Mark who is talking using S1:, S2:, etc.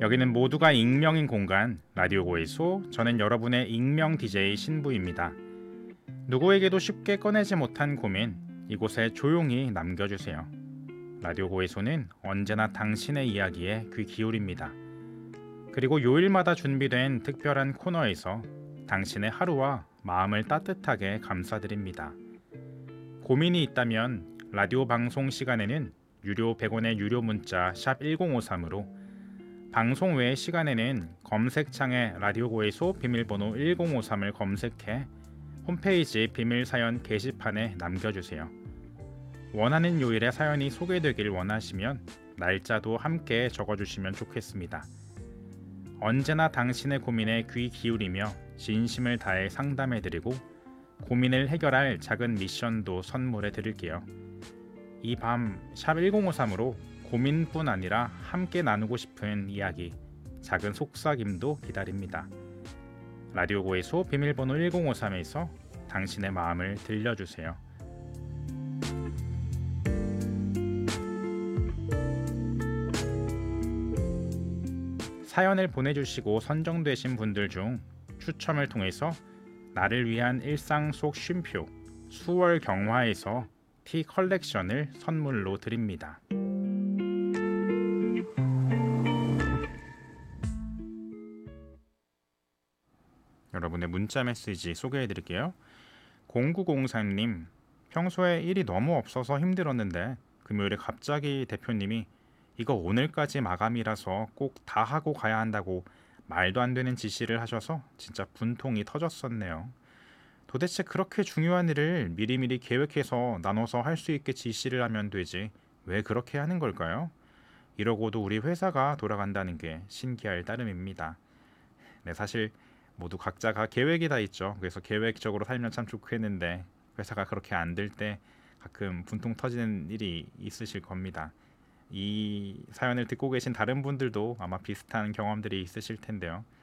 S1: 여기는 모두가 익명인 공간 라디오 고해소. 저는 여러분의 익명 DJ 신부입니다. 누구에게도 쉽게 꺼내지 못한 고민 이곳에 조용히 남겨주세요. 라디오 고해소는 언제나 당신의 이야기에 귀 기울입니다. 그리고 요일마다 준비된 특별한 코너에서 당신의 하루와 마음을 따뜻하게 감싸드립니다. 고민이 있다면 라디오 방송 시간에는 유료 100원의 유료 문자 샵 1053으로, 방송 외의 시간에는 검색창에 라디오 고해소 비밀번호 1053을 검색해 홈페이지 비밀사연 게시판에 남겨주세요. 원하는 요일에 사연이 소개되길 원하시면 날짜도 함께 적어주시면 좋겠습니다. 언제나 당신의 고민에 귀 기울이며 진심을 다해 상담해드리고 고민을 해결할 작은 미션도 선물해 드릴게요. 이 밤 샵 1053으로 고민뿐 아니라 함께 나누고 싶은 이야기, 작은 속삭임도 기다립니다. 라디오 고해소 비밀번호 1053에서 당신의 마음을 들려주세요. 사연을 보내주시고 선정되신 분들 중 추첨을 통해서 나를 위한 일상 속 쉼표 수월 경화에서 티 컬렉션을 선물로 드립니다. 여러분의 문자 메시지 소개해 드릴게요. 0903님, 평소에 일이 너무 없어서 힘들었는데 금요일에 갑자기 대표님이 이거 오늘까지 마감이라서 꼭 다 하고 가야 한다고 말도 안 되는 지시를 하셔서 진짜 분통이 터졌었네요. 도대체 그렇게 중요한 일을 미리미리 계획해서 나눠서 할 수 있게 지시를 하면 되지 왜 그렇게 하는 걸까요? 이러고도 우리 회사가 돌아간다는 게 신기할 따름입니다. 네, 사실 모두 각자가 계획이 다 있죠. 그래서 계획적으로 살면 참 좋겠는데 회사가 그렇게 안 될 때 가끔 분통 터지는 일이 있으실 겁니다. 이 사연을 듣고 계신 다른 분들도 아마 비슷한 경험들이 있으실 텐데요.